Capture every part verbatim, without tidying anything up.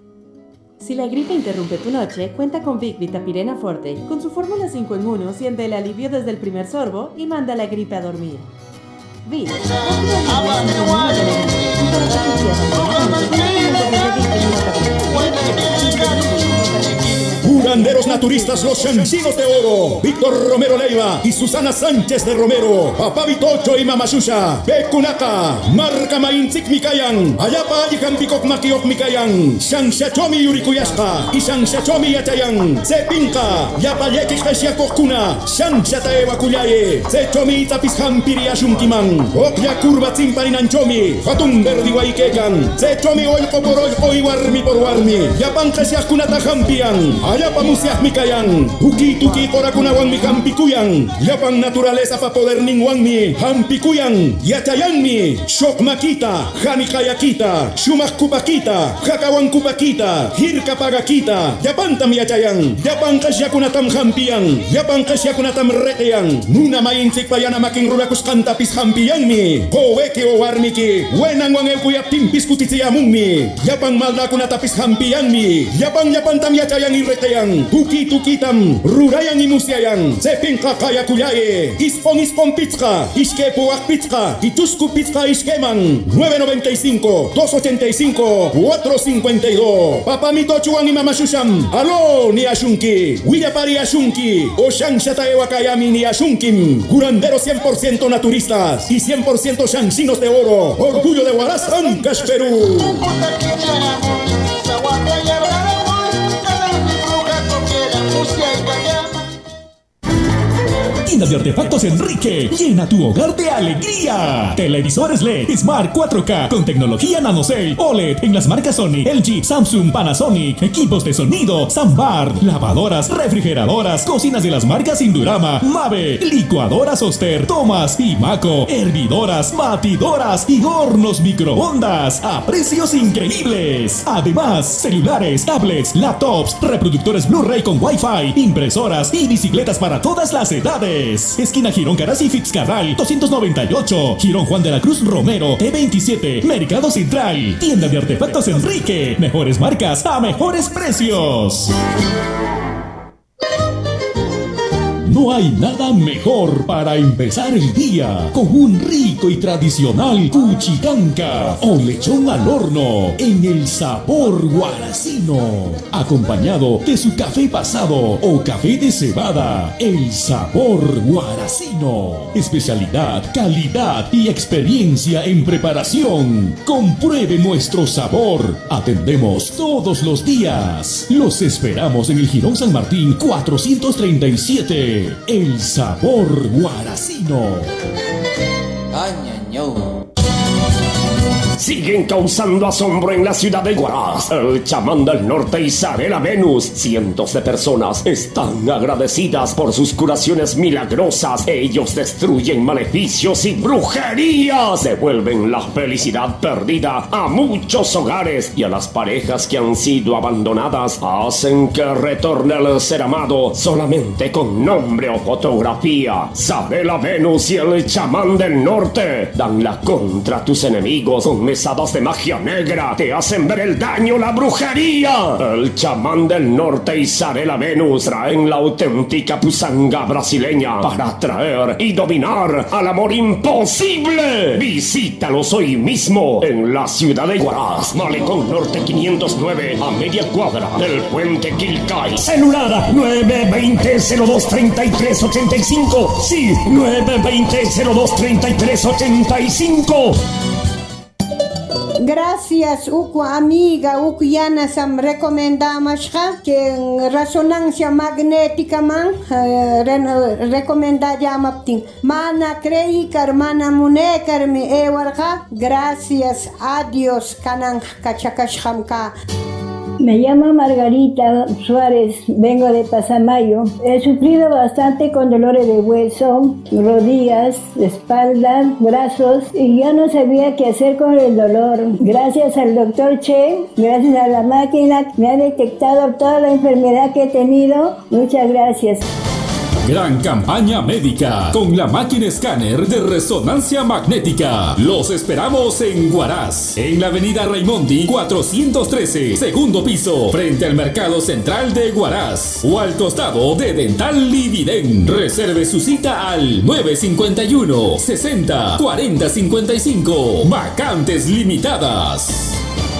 Si la gripe interrumpe tu noche, cuenta con Vic Vitapirena Forte. Con su fórmula cinco en uno, siente el alivio desde el primer sorbo y manda la gripe a dormir. Vic. Curanderos naturistas los Chanchinos de Oro, Víctor Romero Leiva y Susana Sánchez de Romero, Papá Vitocho y Mamashusha, Bekunaka, Marca Mainzik Mikayan, Ayapa Yikampikok Makiok Mikayan, Shanshachomi Yurikuyashka y Shanshachomi Yachayan, Sepinka, Yapayekik Peshiakokuna, Shanshataeva Kuyaye, Sechomi Tapizhampiri Ashunkiman, Okya Kurba Zimparinanchomi, Fatun Verdi Waikekan, Sechomi Oiko por Oiko y Warmi por Warmi, Yapan Peshiakunata Hampian, Ayapa musiak mikayan, uki tuki korakunawan mi hampikuyan, yapang naturaleza pa poder ningwan mi hampikuyan, yachayan mi, shok makita, hanikayakita, shumak kupakita, hakawan kupakita, hirka pagakita, yapantam yachayan, yapang kasyakunatam hampiyan, yapang kasyakunatam reteyan, nuna maintik payana making rulakus kantapis hampiyan mi, howeki o warmiki, wenang wang elkuyap timpis kutitiyamun mi, yapang maldakunatapis hampiyan mi, yapang yapantam yachayan irre Yang tuki tukitam rurayang imusyayang sepinka kaya kuyaye ispon ispon pizka iske puak pizka itusku pizka iskeman nueve noventa y cinco dos ochenta y cinco cuatro cincuenta y dos papamito chuang y mamashusham alo ni ashunki wiyapari ashunki oshan shataewa kayami ni ashunkim curanderos cien por ciento naturistas y cien por ciento chanchinos de oro, orgullo de Huaraz, Ancash, Perú. Tienda de Artefactos Enrique, llena tu hogar de alegría. Televisores L E D Smart cuatro K con tecnología NanoCell O L E D en las marcas Sony, L G, Samsung, Panasonic. Equipos de sonido Soundbar, lavadoras, refrigeradoras, cocinas de las marcas Indurama, Mave, licuadoras Oster, Thomas y Maco, hervidoras, batidoras y hornos microondas a precios increíbles. Además, celulares, tablets, laptops, reproductores Blu-ray con Wi-Fi, impresoras y bicicletas para todas las edades. Esquina Girón Caras y Fitzcarral doscientos noventa y ocho, Girón Juan de la Cruz Romero T veintisiete, Mercado Central. Tienda de Artefactos Enrique, mejores marcas a mejores precios. No hay nada mejor para empezar el día con un rico y tradicional cuchicanca o lechón al horno en el sabor guaracino, acompañado de su café pasado o café de cebada. El sabor guaracino, especialidad, calidad y experiencia en preparación. Compruebe nuestro sabor. Atendemos todos los días. Los esperamos en el Girón San Martín cuatrocientos treinta y siete. El sabor guaracino. Añaño. Siguen causando asombro en la ciudad de Huaraz. El chamán del norte Isabela Venus. Cientos de personas están agradecidas por sus curaciones milagrosas. Ellos destruyen maleficios y brujerías. Devuelven la felicidad perdida a muchos hogares y a las parejas que han sido abandonadas. Hacen que retorne el ser amado solamente con nombre o fotografía. Isabela Venus y el chamán del norte dan la contra a tus enemigos con mesadas de magia negra, te hacen ver el daño, la brujería. El chamán del norte y Isabela Venus traen la auténtica pusanga brasileña para atraer y dominar al amor imposible. Visítalos hoy mismo en la ciudad de Huaraz, Malecón Norte quinientos nueve, a media cuadra del puente Quilcay. Celular nueve veinte cero dos treinta y tres ochenta y cinco. Sí, nueve veinte cero dos treinta y tres ochenta y cinco. Gracias, uku amiga, uku yana sam recomendamos que en resonancia magnética man uh, recomenda llamaptin. Mana crei mana munekar mi ewarga. Gracias a Dios kanan kachakashkamka. Me llamo Margarita Suárez, vengo de Pasamayo. He sufrido bastante con dolores de hueso, rodillas, espalda, brazos y ya no sabía qué hacer con el dolor. Gracias al doctor Che, gracias a la máquina, me ha detectado toda la enfermedad que he tenido. Muchas gracias. Gran campaña médica con la máquina escáner de resonancia magnética. Los esperamos en Huaraz, en la avenida Raimondi cuatrocientos trece, segundo piso, frente al Mercado Central de Huaraz, o al costado de Dental Lividen. Reserve su cita al nueve cinco uno, sesenta, cuarenta cincuenta y cinco. Vacantes limitadas.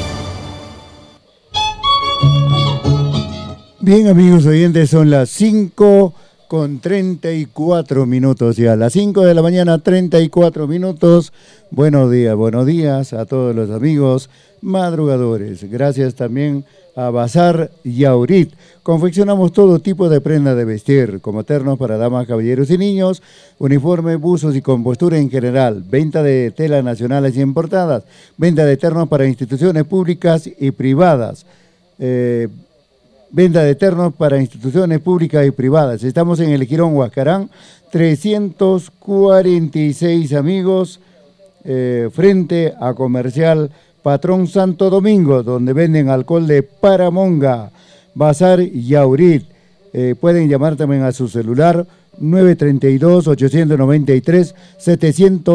Bien, amigos oyentes, son las cinco con treinta y cuatro minutos ya, las cinco de la mañana, treinta y cuatro minutos. Buenos días, buenos días a todos los amigos madrugadores. Gracias también a Bazar Yaurit. Confeccionamos todo tipo de prenda de vestir, como ternos para damas, caballeros y niños, uniforme, buzos y compostura en general, venta de telas nacionales y importadas, venta de ternos para instituciones públicas y privadas, eh, venta de ternos para instituciones públicas y privadas. Estamos en el Jirón Huascarán, trescientos cuarenta y seis, amigos, eh, frente a Comercial Patrón Santo Domingo, donde venden alcohol de Paramonga. Bazar Yaurit. Eh, pueden llamar también a su celular nueve tres dos, ocho nueve tres, siete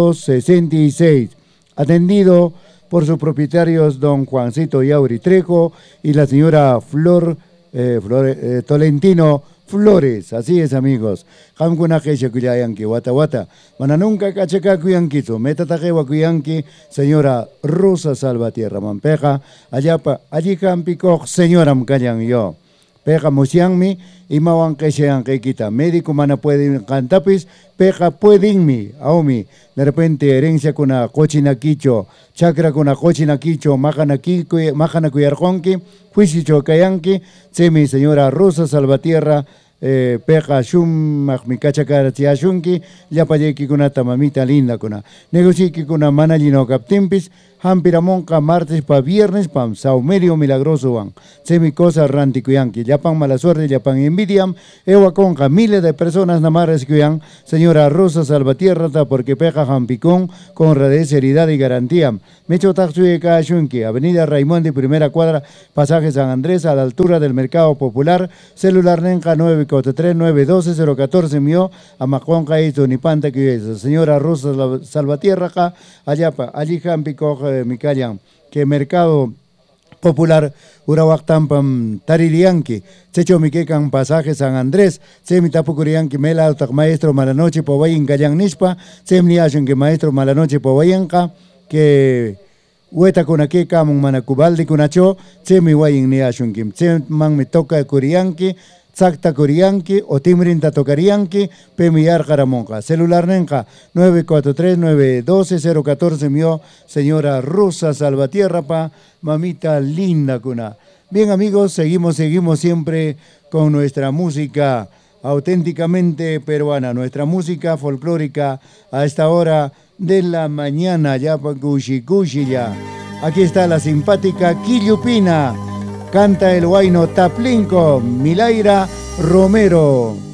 seis seis. Atendido por sus propietarios don Juancito Yaurit Trejo y la señora Flor, eh, Flor eh, Tolentino Flores. Así es, amigos. Hamkuna Gesha Kuyayanki, Wata Wata. Mananunca Cachaca Kuyankizo, Metatajewa Kuyanki, señora Rosa Salvatierra Mampeja, Ayapa, allí Campico, señora Mkayan yo. Peja Musianmi, y Mawan Keshean Kekita, médico mana pueden cantapis, peja pueden mi, aomi, de repente herencia con una cochina quicho, chakra con una cochina quicho, majana kiko, majana cuyarjonki, juicio kayanki, semi señora Rosa Salvatierra, eh, peja shum, mahmikacha karatia shunki, yapayeki con una tamamita linda con una, negociki con una manalino captimpis, Hampiramonca, martes pa viernes, pam, sao medio milagroso van. Semi cosa ranti cuyanqui, yapan mala suerte, yapan envidiam, ewa conca, miles de personas namares cuyan, señora Rosa Salvatierra, porque peja Jampicón, con radez, seriedad y garantía. Mecho taxuye shunki, avenida Raimondi, primera cuadra, pasaje San Andrés, a la altura del Mercado Popular, celular nenca nueve cuatro tres, nueve uno dos, cero uno cuatro, mío, amaconca esto, ni panta que es, señora Rosa Salvatierra, allá pa, allí Jampicón, mi callan, que Mercado Popular Urawak Tampam Taririanki, Checho Miquecan Pasaje San Andrés, Semi Tapukurianki Mela Maestro Malanoche Powayin Callan Nispa, Semni Ashun que Maestro Malanoche Powayanka, que Hueta con aquí Kamun Manacubaldi Kunacho, Semi Wayin ni Ashun Kim, Seman me toca Kurianki, Sakta Kurianki o Timrinta Tokarianki, Pemiar Jaramonja. Celular Nenja nueve cuatro tres, nueve uno dos, cero uno cuatro, mío, señora Rosa Salvatierra, pa, mamita linda cuna. Bien, amigos, seguimos, seguimos siempre con nuestra música auténticamente peruana, nuestra música folclórica a esta hora de la mañana, ya pa cushi cushi ya. Aquí está la simpática Quillupina. Canta el huayno Taplinco, Milaira Romero.